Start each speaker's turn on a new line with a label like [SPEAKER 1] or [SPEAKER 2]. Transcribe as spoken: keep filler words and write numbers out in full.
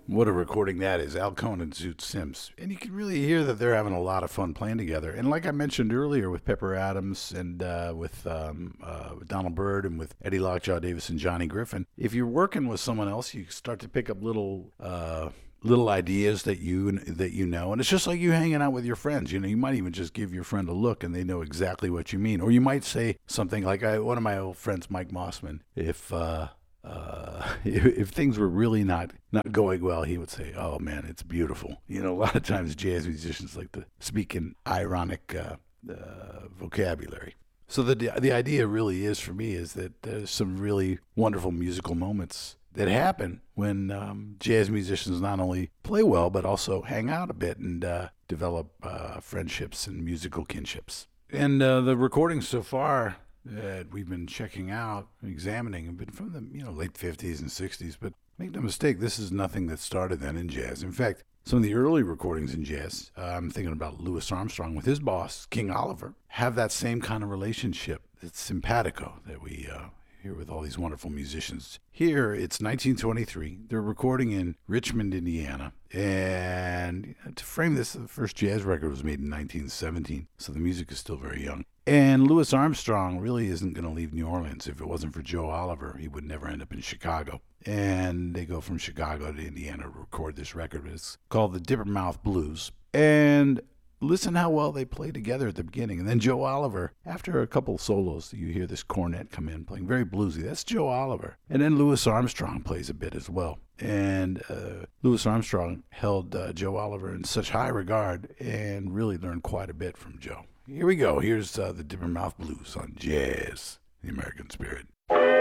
[SPEAKER 1] What a recording that is. Al Cohn and Zoot Sims. And you can really hear that they're having a lot of fun playing together. And like I mentioned earlier with Pepper Adams and uh, with um, uh, Donald Byrd and with Eddie Lockjaw Davis and Johnny Griffin, if you're working with someone else, you start to pick up little... Uh, little ideas that you that you know, and it's just like you hanging out with your friends. You know, you might even just give your friend a look, and they know exactly what you mean. Or you might say something like, I, one of my old friends, Mike Mossman, if uh, uh, if, if things were really not not going well, he would say, "Oh man, it's beautiful." You know, a lot of times jazz musicians like to speak in ironic uh, uh, vocabulary. So the the idea really is for me is that there's some really wonderful musical moments that happen when um, jazz musicians not only play well, but also hang out a bit and uh, develop uh, friendships and musical kinships. And uh, the recordings so far that we've been checking out, examining, have been from the you know late fifties and sixties. But make no mistake, this is nothing that started then in jazz. In fact, some of the early recordings in jazz, uh, I'm thinking about Louis Armstrong with his boss, King Oliver, have that same kind of relationship. It's simpatico that we uh, here with all these wonderful musicians. Here, it's nineteen twenty-three. They're recording in Richmond, Indiana. And to frame this, the first jazz record was made in nineteen seventeen, so the music is still very young. And Louis Armstrong really isn't going to leave New Orleans. If it wasn't for Joe Oliver, he would never end up in Chicago. And they go from Chicago to Indiana to record this record. It's called the Dippermouth Blues. And listen how well they play together at the beginning. And then Joe Oliver, after a couple solos, you hear this cornet come in playing very bluesy. That's Joe Oliver. And then Louis Armstrong plays a bit as well. And uh, Louis Armstrong held uh, Joe Oliver in such high regard and really learned quite a bit from Joe. Here we go. Here's uh, the Dippermouth Blues on Jazz, the American Spirit.